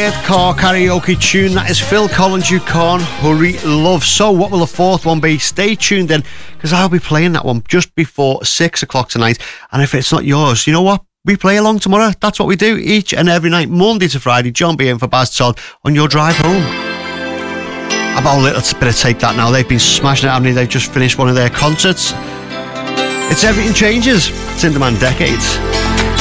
third car karaoke tune. That is Phil Collins, You Can't Hurry Love. So what will the fourth one be? Stay tuned in, because I'll be playing that one just before 6 o'clock tonight. And if it's not yours, you know what? We play along tomorrow. That's what we do each and every night, Monday to Friday. John B in for Baz Todd on your drive home. About a little bit of Take That now. They've been smashing it, haven't they? They've just finished one of their concerts. It's Everything Changes. It's In Demand Decades.